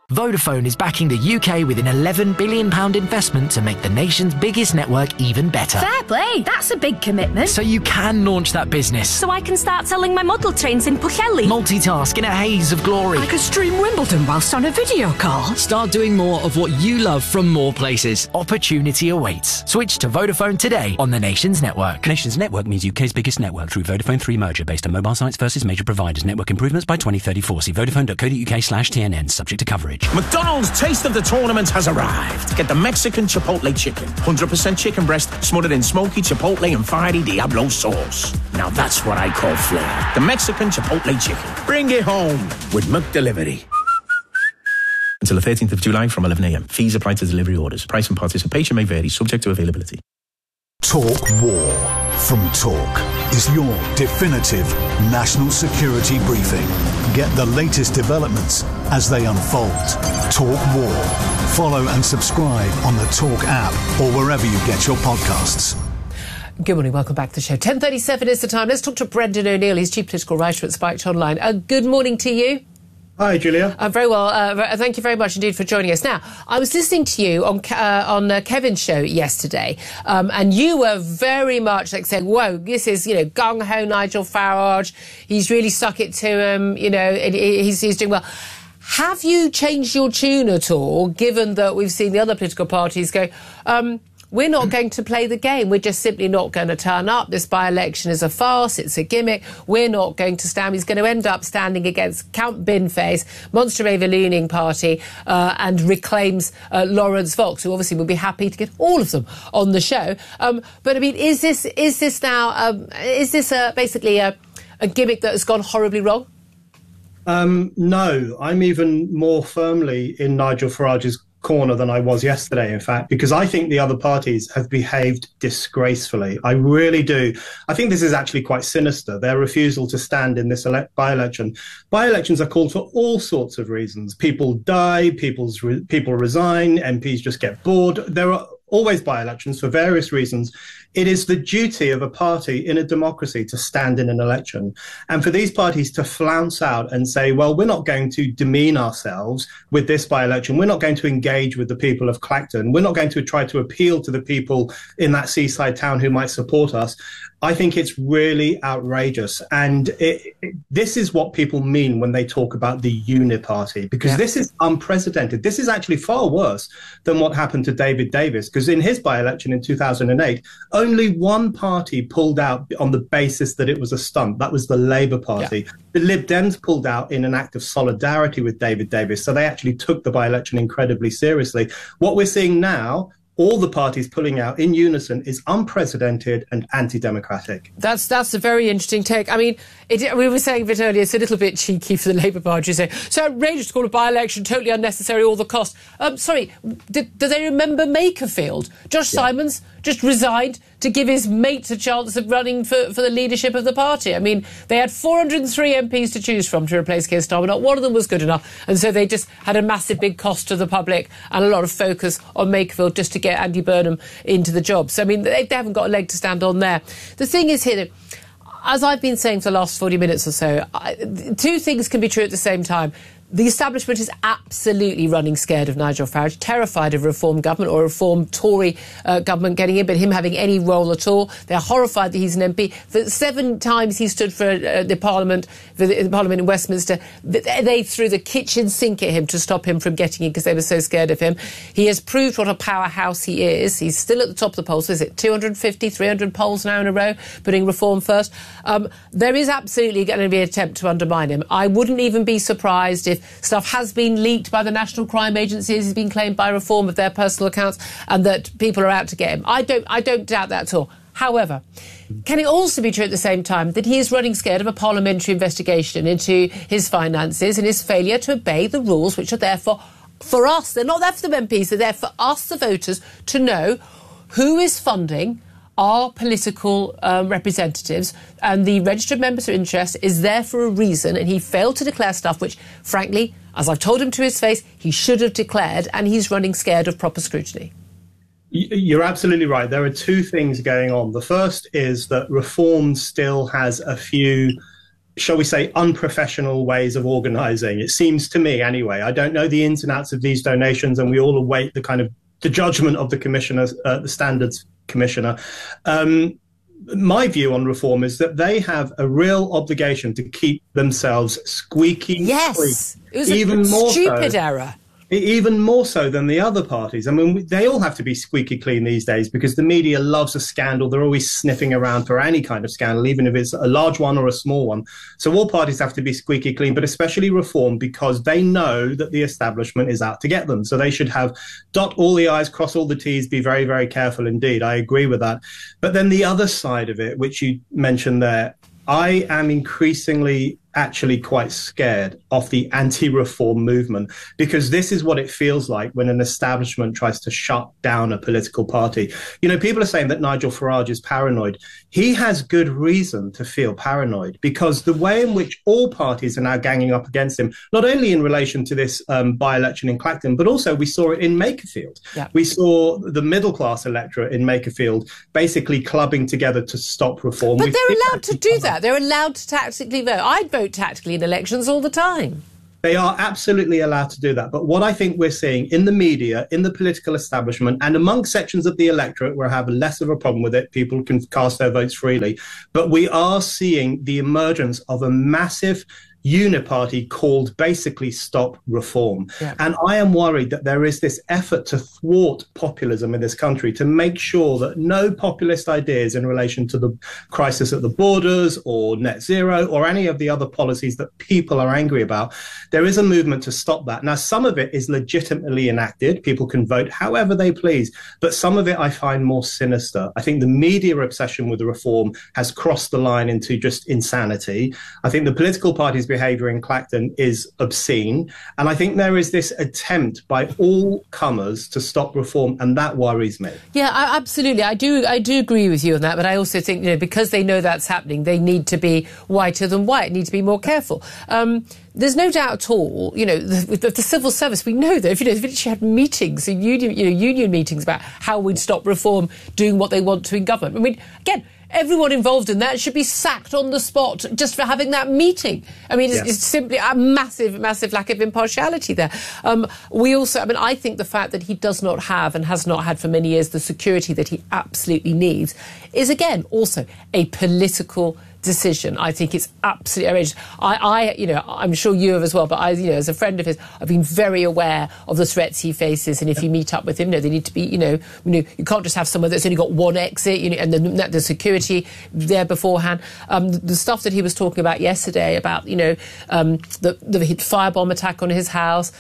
Speaker 5: Vodafone is backing the UK with an £11 billion investment to make the nation's biggest network even better.
Speaker 11: Fair play, that's a big commitment.
Speaker 5: So you can launch that business.
Speaker 11: So I can start selling my model trains in Pwllheli.
Speaker 5: Multitask in a haze of glory.
Speaker 11: I could stream Wimbledon whilst on a video call.
Speaker 5: Start doing more of what you love from more places. Opportunity awaits. Switch to Vodafone today on the Nation's network.
Speaker 12: Nation's network means UK's biggest network through Vodafone 3 merger based on mobile sites versus major providers. Network improvements by 2034. See vodafone.co.uk/TNN, subject to coverage.
Speaker 13: McDonald's Taste of the Tournament has arrived. Get the Mexican Chipotle chicken. 100% chicken breast smothered in smoky Chipotle and fiery Diablo sauce. Now that's what I call flair. The Mexican Chipotle chicken. Bring it home with McDelivery. Until the 13th of July from 11 a.m. Fees apply to delivery orders. Price and participation may vary, subject to availability.
Speaker 4: Talk War from Talk is your definitive national security briefing. Get the latest developments as they unfold. Talk War. Follow and subscribe on the Talk app or wherever you get your podcasts.
Speaker 2: Good morning, welcome back to the show. 10:37 is the time. Let's talk to Brendan O'Neill. He's chief political writer at Spiked Online. Good morning to you.
Speaker 14: Hi, Julia.
Speaker 2: Very well. Thank you very much indeed for joining us. Now, I was listening to you on Kevin's show yesterday, and you were very much like saying, whoa, this is, gung-ho Nigel Farage. He's really stuck it to him, and he's doing well. Have you changed your tune at all, given that we've seen the other political parties go, we're not going to play the game. We're just simply not going to turn up. This by-election is a farce. It's a gimmick. We're not going to stand. He's going to end up standing against Count Binface, Monster Overlooning Party, and reclaims Lawrence Fox, who obviously would be happy to get all of them on the show. But I mean, is this basically a gimmick that has gone horribly wrong?
Speaker 14: No, I'm even more firmly in Nigel Farage's corner than I was yesterday, in fact, because I think the other parties have behaved disgracefully. I really do. I think this is actually quite sinister, their refusal to stand in this by-election. By-elections are called for all sorts of reasons. People die, people resign, MPs just get bored. There are always by-elections for various reasons. It is the duty of a party in a democracy to stand in an election. And for these parties to flounce out and say, well, we're not going to demean ourselves with this by-election. We're not going to engage with the people of Clacton. We're not going to try to appeal to the people in that seaside town who might support us. I think it's really outrageous. And this is what people mean when they talk about the uniparty, because this is unprecedented. This is actually far worse than what happened to David Davis, because in his by-election in 2008, only one party pulled out on the basis that it was a stunt. That was the Labour Party. Yeah. The Lib Dems pulled out in an act of solidarity with David Davis. So they actually took the by-election incredibly seriously. What we're seeing now, all the parties pulling out in unison, is unprecedented and anti-democratic.
Speaker 2: That's a very interesting take. I mean, we were saying a bit earlier, it's a little bit cheeky for the Labour Party to say, so outrageous to call a by-election, totally unnecessary, all the cost. Sorry, do they remember Makerfield? Josh Simons just resigned to give his mates a chance of running for the leadership of the party. I mean, they had 403 MPs to choose from to replace Keir Starmer. Not one of them was good enough. And so they just had a massive big cost to the public and a lot of focus on Makerfield just to get Andy Burnham into the job. So, I mean, they haven't got a leg to stand on there. The thing is here, as I've been saying for the last 40 minutes or so, two things can be true at the same time. The establishment is absolutely running scared of Nigel Farage, terrified of a Reform government or a Reform Tory government getting in, but him having any role at all. They're horrified that he's an MP. For 7 times he stood for the Parliament in Westminster, they threw the kitchen sink at him to stop him from getting in because they were so scared of him. He has proved what a powerhouse he is. He's still at the top of the polls. Is it 250, 300 polls now in a row, putting Reform first? There is absolutely going to be an attempt to undermine him. I wouldn't even be surprised if stuff has been leaked by the National Crime Agency, as he's been claimed by Reform of their personal accounts, and that people are out to get him. I don't doubt that at all. However, can it also be true at the same time that he is running scared of a parliamentary investigation into his finances and his failure to obey the rules which are there for us? They're not there for the MPs, they're there for us, the voters, to know who is funding our political representatives, and the registered members of interest is there for a reason, and he failed to declare stuff which, frankly, as I've told him to his face, he should have declared, and he's running scared of proper scrutiny.
Speaker 14: You're absolutely right. There are two things going on. The first is that Reform still has a few shall we say, unprofessional ways of organising. It seems to me, anyway. I don't know the ins and outs of these donations, and we all await the judgment of the commissioner, the Standards Commissioner. My view on reform is that they have a real obligation to keep themselves squeaky clean.
Speaker 2: Yes, it was a stupid error.
Speaker 14: Even more so than the other parties. I mean, they all have to be squeaky clean these days because the media loves a scandal. They're always sniffing around for any kind of scandal, even if it's a large one or a small one. So all parties have to be squeaky clean, but especially Reform, because they know that the establishment is out to get them. So they should have dot all the I's, cross all the T's, be very, very careful indeed. I agree with that. But then the other side of it, which you mentioned there, I am increasingly actually quite scared of the anti-reform movement, because this is what it feels like when an establishment tries to shut down a political party. You know, people are saying that Nigel Farage is paranoid. He has good reason to feel paranoid, because the way in which all parties are now ganging up against him, not only in relation to this by-election in Clacton, but also we saw it in Makerfield. Yeah. We saw the middle-class electorate in Makerfield basically clubbing together to stop reform.
Speaker 2: But they're allowed to do that. They're allowed to tactically vote. I'd vote tactically in elections all the time.
Speaker 14: They are absolutely allowed to do that. But what I think we're seeing in the media, in the political establishment, and among sections of the electorate where I have less of a problem with it, people can cast their votes freely, but we are seeing the emergence of a massive uniparty called basically Stop Reform. Yeah. And I am worried that there is this effort to thwart populism in this country, to make sure that no populist ideas in relation to the crisis at the borders or net zero or any of the other policies that people are angry about, there is a movement to stop that. Now, some of it is legitimately enacted. People can vote however they please. But some of it I find more sinister. I think the media obsession with the reform has crossed the line into just insanity. I think the political parties' behaviour in Clacton is obscene. And I think there is this attempt by all comers to stop reform, and that worries me.
Speaker 2: Yeah, absolutely. I do agree with you on that, but I also think, you know, because they know that's happening, they need to be whiter than white, need to be more careful. There's no doubt at all, you know, the civil service, we know that, if you actually had meetings, union meetings about how we'd stop reform doing what they want to in government. I mean, again, everyone involved in that should be sacked on the spot just for having that meeting. I mean, it's simply a massive, massive lack of impartiality there. I think the fact that he does not have and has not had for many years the security that he absolutely needs is, again, also a political decision. I think it's absolutely outrageous. I'm sure you have as well, but as a friend of his, I've been very aware of the threats he faces. And if you meet up with him, they need to be, you can't just have someone that's only got one exit, and the security there beforehand. The stuff that he was talking about yesterday about, the firebomb attack on his house,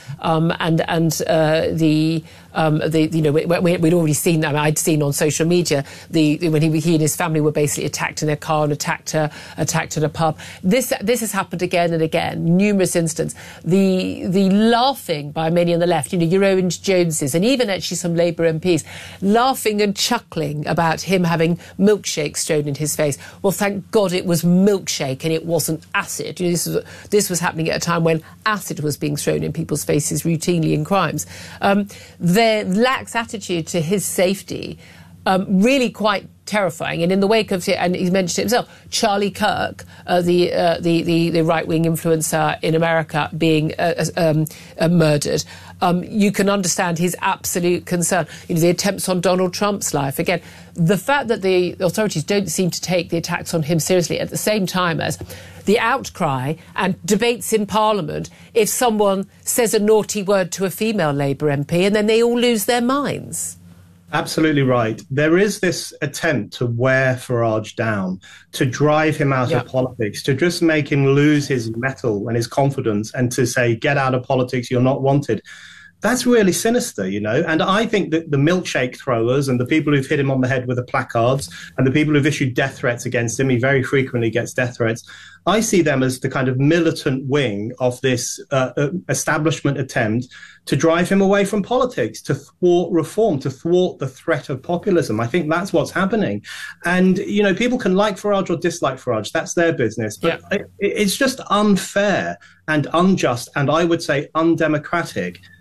Speaker 2: we'd already seen that. I'd seen on social media when he and his family were basically attacked in their car and attacked at a pub. This has happened again and again, numerous instances. The laughing by many on the left, your Owen Joneses and even actually some Labour MPs, laughing and chuckling about him having milkshakes thrown in his face. Well, thank God it was milkshake and it wasn't acid. This was happening at a time when acid was being thrown in people's faces routinely in crimes. Their lax attitude to his safety, really quite terrifying. And in the wake of, and he mentioned it himself, Charlie Kirk, the right-wing influencer in America, being murdered, you can understand his absolute concern. The attempts on Donald Trump's life. Again, the fact that the authorities don't seem to take the attacks on him seriously at the same time as the outcry and debates in Parliament if someone says a naughty word to a female Labour MP and then they all lose their minds.
Speaker 14: Absolutely right. There is this attempt to wear Farage down, to drive him out of politics, to just make him lose his mettle and his confidence and to say, get out of politics, you're not wanted. That's really sinister, and I think that the milkshake throwers and the people who've hit him on the head with the placards and the people who've issued death threats against him, he very frequently gets death threats, I see them as the kind of militant wing of this establishment attempt to drive him away from politics, to thwart reform, to thwart the threat of populism. I think that's what's happening. And, people can like Farage or dislike Farage. That's their business. But it's just unfair and unjust and I would say undemocratic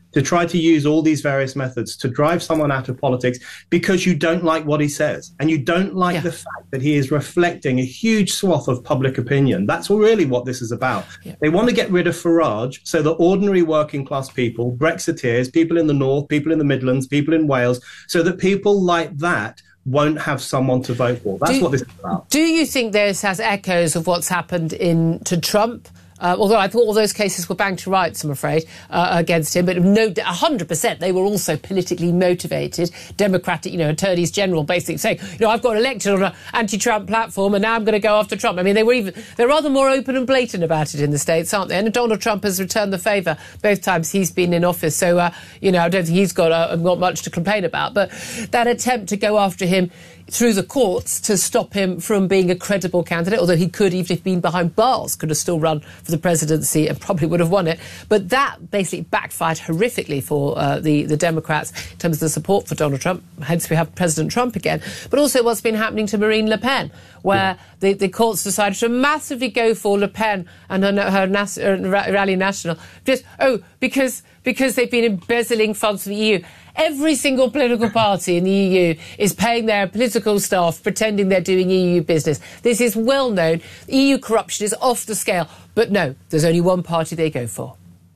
Speaker 14: to try to use all these various methods to drive someone out of politics because you don't like what he says and you don't like the fact that he is reflecting a huge swath of public opinion. That's really what this is about. Yeah. They want to get rid of Farage so that ordinary working class people, Brexiteers, people in the North, people in the Midlands, people in Wales, so that people like that won't have someone to vote for. That's what this is about.
Speaker 2: Do you think this has echoes of what's happened to Trump? Although I thought all those cases were banged to rights, I'm afraid, against him. But 100%, they were also politically motivated. Democratic, attorneys general basically saying, I've got elected on an anti-Trump platform and now I'm going to go after Trump. I mean, they're rather more open and blatant about it in the States, aren't they? And Donald Trump has returned the favour both times he's been in office. So, I don't think he's got much to complain about. But that attempt to go after him through the courts to stop him from being a credible candidate, although he could, even if he'd been behind bars, could have still run for the presidency and probably would have won it. But that basically backfired horrifically for the Democrats in terms of the support for Donald Trump. Hence we have President Trump again. But also what's been happening to Marine Le Pen, where the courts decided to massively go for Le Pen and her Rally National because they've been embezzling funds from the EU. Every single political party in the EU is paying their political staff pretending they're doing EU business. This is well known. EU corruption is off the scale. But no, there's only one party they go for.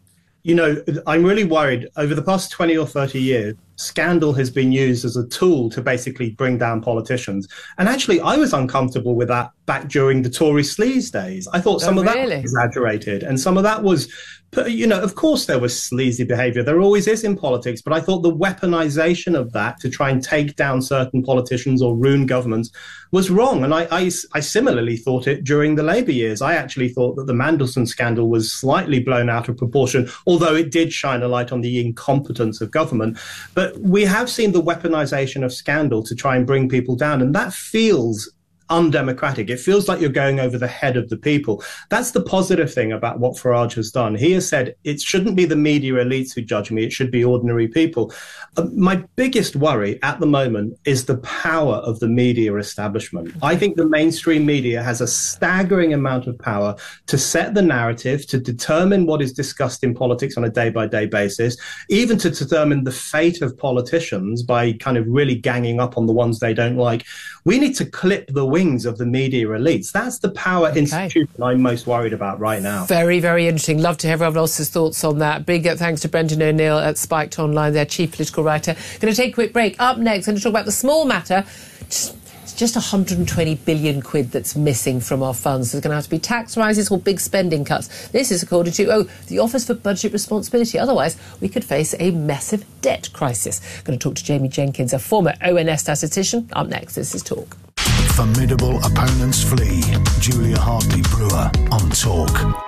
Speaker 14: I'm really worried. Over the past 20 or 30 years, scandal has been used as a tool to basically bring down politicians. And actually, I was uncomfortable with that back during the Tory sleaze days. I thought some of that was exaggerated and some of that was, of course there was sleazy behaviour. There always is in politics. But I thought the weaponisation of that to try and take down certain politicians or ruin governments was wrong. And I similarly thought it during the Labour years. I actually thought that the Mandelson scandal was slightly blown out of proportion, although it did shine a light on the incompetence of government. But we have seen the weaponisation of scandal to try and bring people down, and that feels undemocratic. It feels like you're going over the head of the people. That's the positive thing about what Farage has done. He has said it shouldn't be the media elites who judge me, it should be ordinary people. My biggest worry at the moment is the power of the media establishment. I think the mainstream media has a staggering amount of power to set the narrative, to determine what is discussed in politics on a day-by-day basis, even to determine the fate of politicians by kind of really ganging up on the ones they don't like. We need to clip the wings of the media elites. That's the power institution I'm most worried about right now.
Speaker 2: Very, very interesting. Love to hear everyone else's thoughts on that. Big thanks to Brendan O'Neill at Spiked Online, their chief political writer. Going to take a quick break. Up next, I'm going to talk about the small matter. It's just 120 billion quid that's missing from our funds. There's going to have to be tax rises or big spending cuts. This is according to the Office for Budget Responsibility. Otherwise, we could face a massive debt crisis. Going to talk to Jamie Jenkins, a former ONS statistician. Up next, this is Talk.
Speaker 4: Formidable opponents flee. Julia Hartley-Brewer on Talk.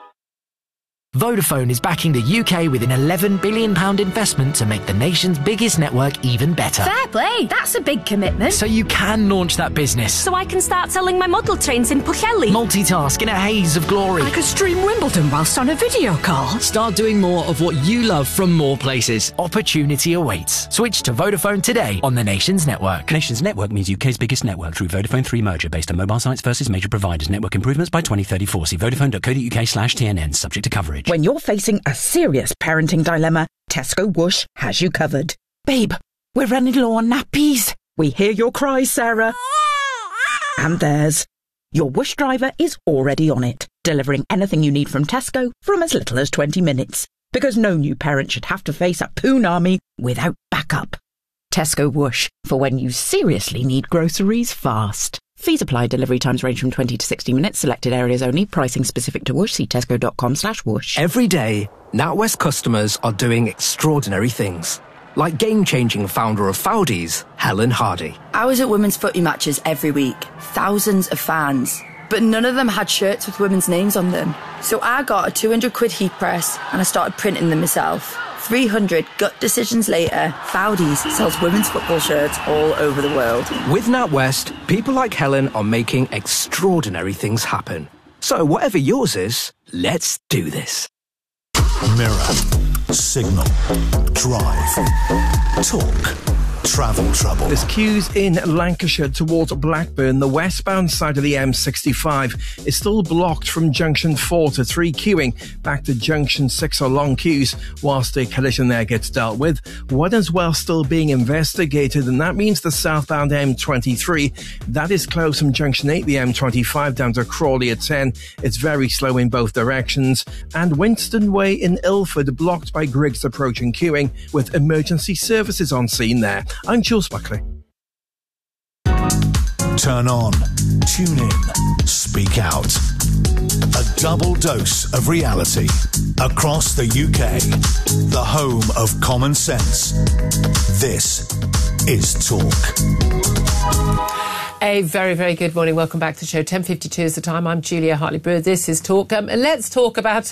Speaker 5: Vodafone is backing the UK with an £11 billion investment to make the nation's biggest network even better.
Speaker 11: Fair play, that's a big commitment.
Speaker 5: So you can launch that business.
Speaker 11: So I can start selling my model trains in Pwllheli.
Speaker 5: Multitask in a haze of glory.
Speaker 11: I could stream Wimbledon whilst on a video call.
Speaker 5: Start doing more of what you love from more places. Opportunity awaits. Switch to Vodafone today on the nation's network.
Speaker 12: Nation's network means UK's biggest network through Vodafone 3 merger based on mobile sites versus major providers. Network improvements by 2034. See vodafone.co.uk/TNN, subject to coverage.
Speaker 7: When you're facing a serious parenting dilemma, Tesco Whoosh has you covered. Babe, we're running low on nappies. We hear your cries, Sarah. And theirs. Your Whoosh driver is already on it, delivering anything you need from Tesco from as little as 20 minutes. Because no new parent should have to face a poon army without backup. Tesco Whoosh, for when you seriously need groceries fast. Fees apply. Delivery times range from 20 to 60 minutes. Selected areas only. Pricing specific to Whoosh. See tesco.com/whoosh.
Speaker 15: Every day, NatWest customers are doing extraordinary things. Like game-changing founder of Foudies, Helen Hardy.
Speaker 16: I was at women's footy matches every week. Thousands of fans. But none of them had shirts with women's names on them. So I got a 200 quid heat press and I started printing them myself. 300 gut decisions later, Foudies sells women's football shirts all over the world.
Speaker 15: With NatWest, people like Helen are making extraordinary things happen. So whatever yours is, let's do this.
Speaker 4: Mirror, Signal, Drive, Talk. travel trouble.
Speaker 17: There's queues in Lancashire towards Blackburn. The westbound side of the M65 is still blocked from junction 4 to 3, queuing back to junction 6 are long queues whilst a collision there gets dealt with. One as well still being investigated, and that means the southbound M23 that is closed from junction 8, the M25 down to Crawley at 10. It's very slow in both directions. And Winston Way in Ilford blocked by Griggs approaching queuing with emergency services on scene there. I'm Jules Buckley.
Speaker 4: Turn on, tune in, speak out. A double dose of reality across the UK. The home of common sense. This is Talk.
Speaker 2: A very, very good morning. Welcome back to the show. 10:52 is the time. I'm Julia Hartley-Brewer. This is Talk. Let's talk about,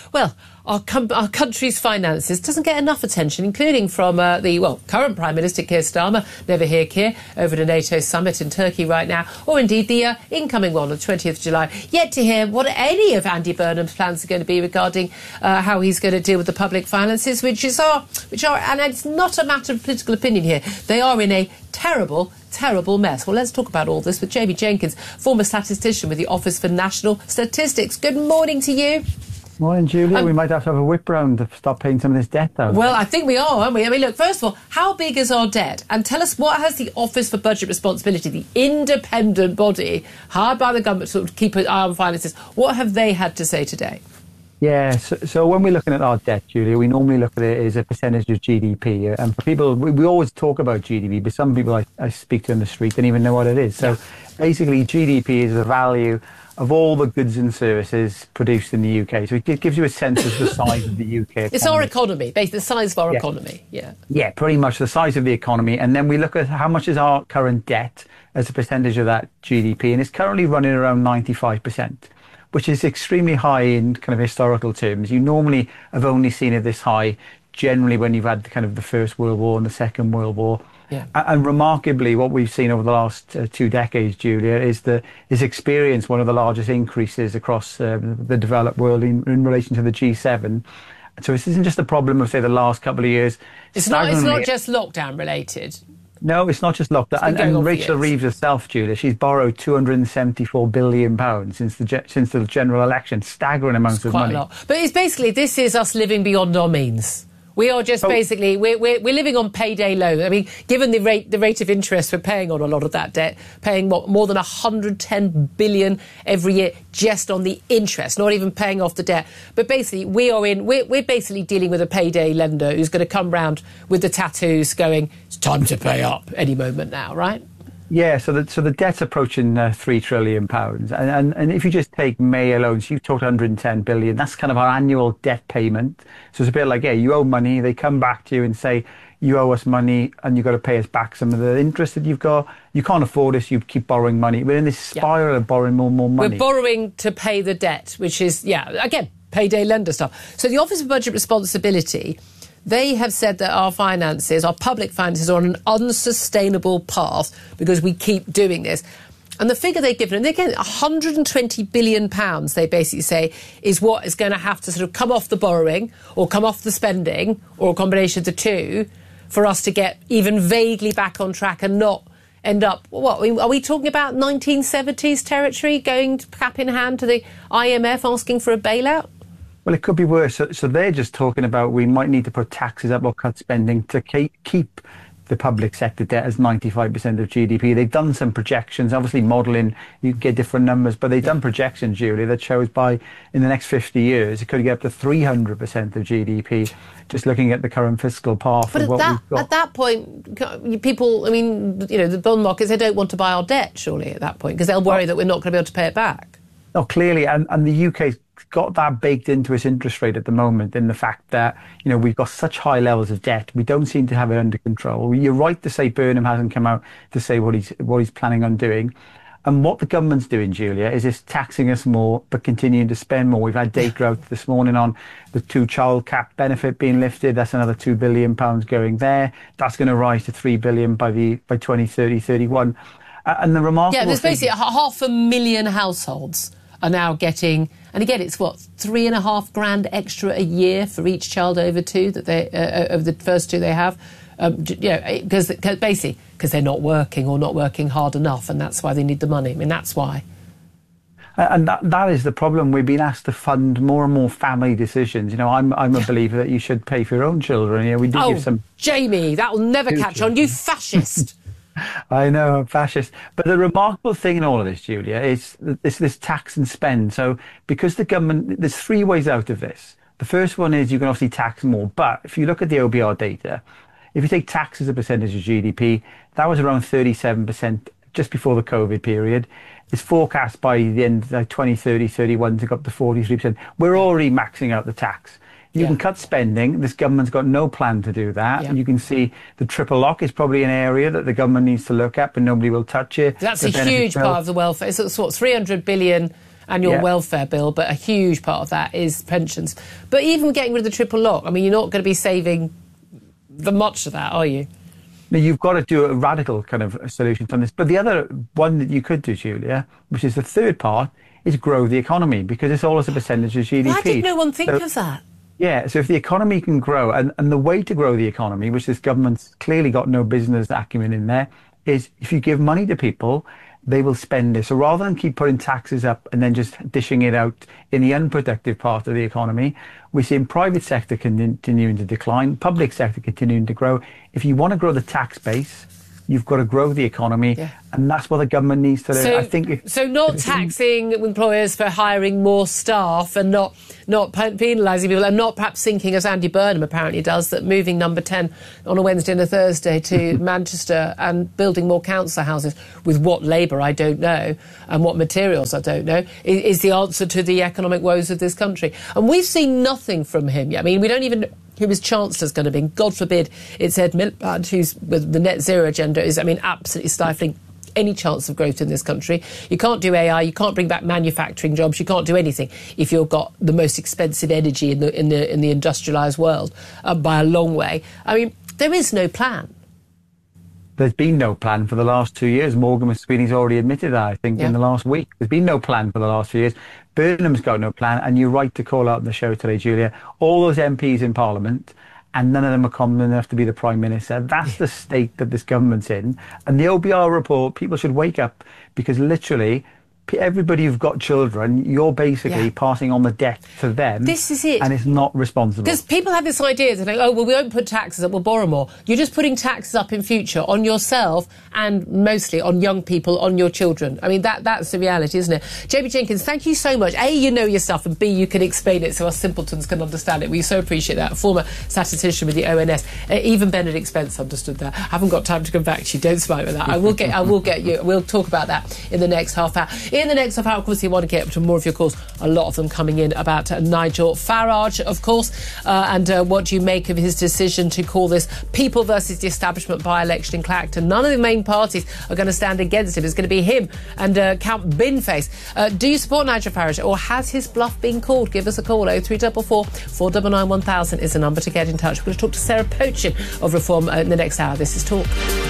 Speaker 2: our country's finances. Doesn't get enough attention, including from the current Prime Minister Keir Starmer, never here Keir, over the NATO summit in Turkey right now, or indeed the incoming one on the 20th of July. Yet to hear what any of Andy Burnham's plans are going to be regarding how he's going to deal with the public finances, which are, and it's not a matter of political opinion here, they are in a terrible mess. Well, let's talk about all this with Jamie Jenkins, former statistician with the Office for National Statistics. Good morning to you.
Speaker 18: Morning, Julia. We might have to have a whip round to stop paying some of this debt down.
Speaker 2: Well, I think we are, aren't we? I mean, look, first of all, how big is our debt? And tell us, what has the Office for Budget Responsibility, the independent body hired by the government to sort of keep an eye on finances, what have they had to say today?
Speaker 18: Yeah, so when we're looking at our debt, Julia, we normally look at it as a percentage of GDP. And for people, we always talk about GDP, but some people I speak to in the street don't even know what it is. So basically, GDP is the value of all the goods and services produced in the UK. So it gives you a sense of the size of the UK economy.
Speaker 2: It's our economy, basically the size of our economy,
Speaker 18: Yeah, pretty much the size of the economy. And then we look at how much is our current debt as a percentage of that GDP. And it's currently running around 95%. Which is extremely high in kind of historical terms. You normally have only seen it this high generally when you've had kind of the First World War and the Second World War. Yeah. And remarkably, what we've seen over the last 2 decades, Julia, is experienced one of the largest increases across the developed world in relation to the G7. So this isn't just a problem of, say, the last couple of years.
Speaker 2: It's not just lockdown related.
Speaker 18: No, it's not just lockdown. And Rachel Reeves herself, Julia, she's borrowed £274 billion since the general election. Staggering amounts of money.
Speaker 2: Quite a lot. But it's basically, this is us living beyond our means. We are just basically, we're living on payday loan. I mean, given the rate of interest we're paying on a lot of that debt, paying more than 110 billion every year just on the interest, not even paying off the debt. But basically, we're basically dealing with a payday lender who's going to come round with the tattoos going, it's time to pay up any moment now, right?
Speaker 18: Yeah, so the debt's approaching £3 trillion. And if you just take May alone, so you've talked 110 billion, that's kind of our annual debt payment. So it's a bit like, you owe money, they come back to you and say, you owe us money and you've got to pay us back some of the interest that you've got. You can't afford this, you keep borrowing money. We're in this spiral of borrowing more and more money.
Speaker 2: We're borrowing to pay the debt, which is, again, payday lender stuff. So the Office of Budget Responsibility, they have said that our public finances are on an unsustainable path because we keep doing this. And the figure they've given, and again, £120 billion, they basically say, is what is going to have to sort of come off the borrowing or come off the spending or a combination of the two for us to get even vaguely back on track and not end up, are we talking about 1970s territory, going cap in hand to the IMF asking for a bailout?
Speaker 18: Well, it could be worse. So they're just talking about we might need to put taxes up or cut spending to keep the public sector debt as 95% of GDP. They've done some projections, obviously modelling, you get different numbers, but they've done projections, Julie, that shows in the next 50 years, it could get up to 300% of GDP, just looking at the current fiscal path.
Speaker 2: But at that point, people, the bond markets, they don't want to buy our debt, surely, at that point, because they'll worry that we're not going to be able to pay it back.
Speaker 18: No, clearly, and the UK's got that baked into its interest rate at the moment in the fact that, we've got such high levels of debt. We don't seem to have it under control. You're right to say Burnham hasn't come out to say what he's planning on doing. And what the government's doing, Julia, is it's taxing us more but continuing to spend more. We've had data out this morning on the 2-child cap benefit being lifted. That's another £2 billion going there. That's going to rise to $3 billion by 2030, 31. And the remarkable
Speaker 2: there's basically 500,000 households are now getting, and again, it's $3,500 extra a year for each child over 2 that they over the first 2 they have. Because they're not working or not working hard enough, and that's why they need the money. I mean, that's why.
Speaker 18: And that is the problem. We've been asked to fund more and more family decisions. I'm a believer that you should pay for your own children. We do give some.
Speaker 2: Jamie, that will never catch on. You fascist.
Speaker 18: I know, I'm fascist. But the remarkable thing in all of this, Julia, is this tax and spend. So because the government, there's three ways out of this. The first one is you can obviously tax more. But if you look at the OBR data, if you take tax as a percentage of GDP, that was around 37% just before the COVID period. It's forecast by the end of 2030, 31 to go up to 43%. We're already maxing out the tax. You can cut spending. This government's got no plan to do that. Yeah. You can see the triple lock is probably an area that the government needs to look at, but nobody will touch it.
Speaker 2: That's a huge part of the welfare. It's sort of 300 billion annual welfare bill, but a huge part of that is pensions. But even getting rid of the triple lock, I mean, you're not going to be saving much of that, are you?
Speaker 18: Now, you've got to do a radical kind of solution from this. But the other one that you could do, Julia, which is the third part, is grow the economy, because it's all as a percentage of GDP.
Speaker 2: Why did no one think of that?
Speaker 18: Yeah, so if the economy can grow, and the way to grow the economy, which this government's clearly got no business acumen in there, is if you give money to people, they will spend it. So rather than keep putting taxes up and then just dishing it out in the unproductive part of the economy, we're seeing private sector continuing to decline, public sector continuing to grow. If you want to grow the tax base, you've got to grow the economy, and that's what the government needs to do.
Speaker 2: So not taxing employers for hiring more staff and not penalising people, and not perhaps thinking, as Andy Burnham apparently does, that moving Number 10 on a Wednesday and a Thursday to Manchester and building more council houses with what labour I don't know and what materials I don't know is the answer to the economic woes of this country. And we've seen nothing from him yet. I mean, we don't even know who his Chancellor's going to be. God forbid it's Ed Miliband, who's with the net zero agenda, is, absolutely stifling any chance of growth in this country. You can't do AI, you can't bring back manufacturing jobs, you can't do anything if you've got the most expensive energy in the industrialised world by a long way. I mean, there is no plan.
Speaker 18: There's been no plan for the last 2 years. Morgan McSweeney's already admitted that, I think, in the last week. There's been no plan for the last few years. Burnham's got no plan, and you're right to call out on the show today, Julia. All those MPs in Parliament, and none of them are common enough to be the Prime Minister. That's the state that this government's in. And the OBR report, people should wake up, because literally everybody who've got children, you're basically passing on the debt to them.
Speaker 2: This is it.
Speaker 18: And it's not responsible.
Speaker 2: Because people have this idea that, we won't put taxes up, we'll borrow more. You're just putting taxes up in future on yourself and mostly on young people, on your children. I mean, that's the reality, isn't it? JB Jenkins, thank you so much. A, you know your stuff, and B, you can explain it so us simpletons can understand it. We so appreciate that. A former statistician with the ONS. Even Benedict Spence understood that. I haven't got time to come back to you. Don't smite with that. I will get you. We'll talk about that in the next half hour. In the next half hour, of course, you want to get up to more of your calls. A lot of them coming in about Nigel Farage, of course, and what do you make of his decision to call this People versus the Establishment by-election in Clacton? None of the main parties are going to stand against him. It's going to be him and Count Binface. Do you support Nigel Farage, or has his bluff been called? Give us a call. 0344 499 1000 is the number to get in touch. We're going to talk to Sarah Pochin of Reform in the next hour. This is Talk.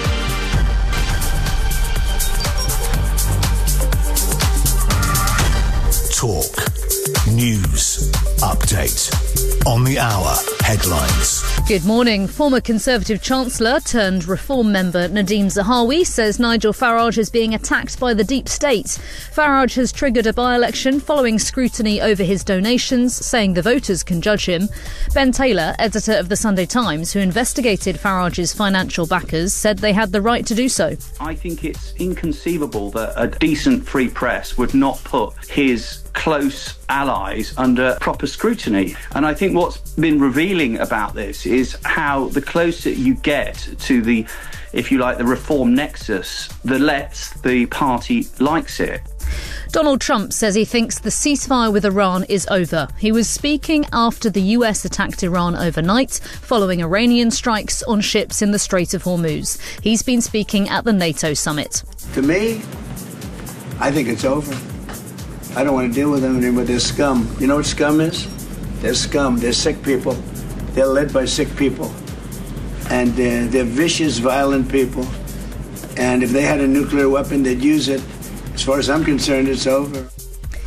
Speaker 4: Talk. News. Update. On the hour. Headlines.
Speaker 19: Good morning. Former Conservative Chancellor turned Reform member Nadhim Zahawi says Nigel Farage is being attacked by the deep state. Farage has triggered a by-election following scrutiny over his donations, saying the voters can judge him. Ben Taylor, editor of The Sunday Times, who investigated Farage's financial backers, said they had the right to do so.
Speaker 20: I think it's inconceivable that a decent free press would not put his close allies under proper scrutiny. And I think what's been revealing about this is how the closer you get to the, if you like, the reform nexus, the less the party likes it.
Speaker 19: Donald Trump says he thinks the ceasefire with Iran is over. He was speaking after the US attacked Iran overnight, following Iranian strikes on ships in the Strait of Hormuz. He's been speaking at the NATO summit.
Speaker 21: To me, I think it's over. I don't want to deal with them anymore. They're scum. You know what scum is? They're scum. They're sick people. They're led by sick people. And they're vicious, violent people. And if they had a nuclear weapon, they'd use it. As far as I'm concerned, it's over.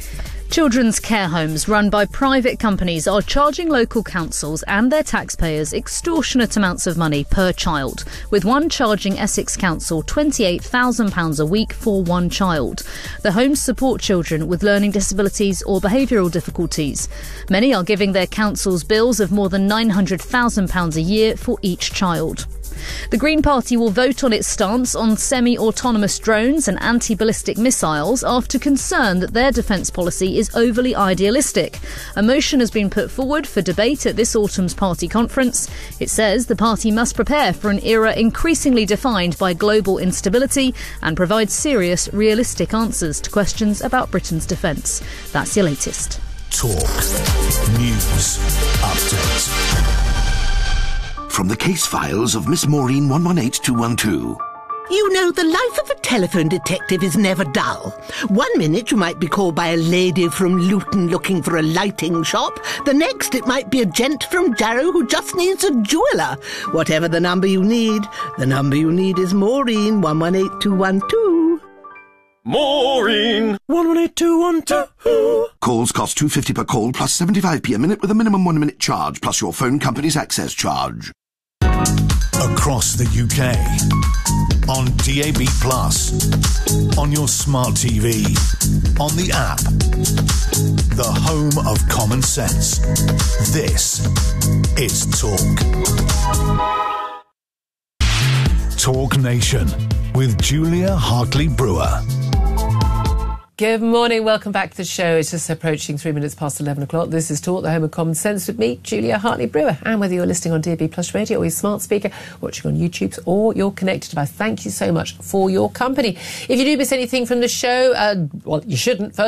Speaker 19: Children's care homes run by private companies are charging local councils and their taxpayers extortionate amounts of money per child, with one charging Essex Council £28,000 a week for one child. The homes support children with learning disabilities or behavioural difficulties. Many are giving their councils bills of more than £900,000 a year for each child. The Green Party will vote on its stance on semi-autonomous drones and anti-ballistic missiles after concern that their defence policy is overly idealistic. A motion has been put forward for debate at this autumn's party conference. It says the party must prepare for an era increasingly defined by global instability and provide serious, realistic answers to questions about Britain's defence. That's your latest.
Speaker 4: Talk News Update.
Speaker 3: From the case files of Miss Maureen 118212.
Speaker 22: You know, the life of a telephone detective is never dull. 1 minute you might be called by a lady from Luton looking for a lighting shop. The next it might be a gent from Jarrow who just needs a jeweller. Whatever the number you need is Maureen 118212.
Speaker 3: Maureen 118212. Calls cost £2.50 per call plus 75p a minute with a minimum 1 minute charge plus your phone company's access charge.
Speaker 4: Across the UK, on DAB+, on your smart TV, on the app, the home of common sense. This is Talk. Talk Nation with Julia Hartley-Brewer.
Speaker 2: Good morning, welcome back to the show. It's just approaching 3 minutes past 11 o'clock. This is Talk, the home of common sense with me, Julia Hartley-Brewer. And whether you're listening on DAB Plus Radio or your smart speaker, watching on YouTube or your connected device, thank you so much for your company. If you do miss anything from the show, well, you shouldn't.